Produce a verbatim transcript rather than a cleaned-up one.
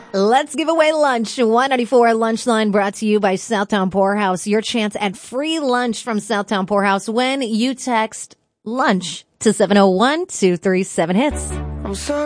Let's give away lunch. one ninety-four Lunch Line brought to you by Southtown Poorhouse. Your chance at free lunch from Southtown Poorhouse when you text lunch to seven oh one two three seven hits. I'm sorry.